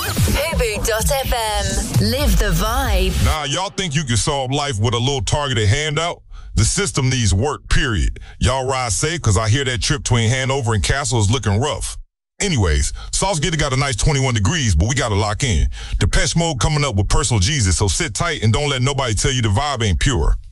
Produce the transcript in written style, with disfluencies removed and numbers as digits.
Fubu.fm. Live the vibe. Nah, y'all think you can solve life with a little targeted handout? The system needs work, period. Y'all ride safe, because I hear that trip between Hanover and Castle is looking rough. Anyways, Salzgitter got a nice 21 degrees, but we got to lock in. Depeche Mode coming up with Personal Jesus, so sit tight and don't let nobody tell you the vibe ain't pure.